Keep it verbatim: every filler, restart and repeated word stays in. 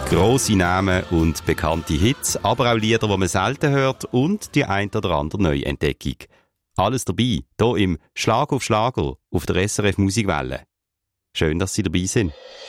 Grosse Namen und bekannte Hits, aber auch Lieder, die man selten hört und die ein oder andere Neuentdeckung. Alles dabei, hier im Schlag auf Schlager auf der S R F Musikwelle. Schön, dass Sie dabei sind.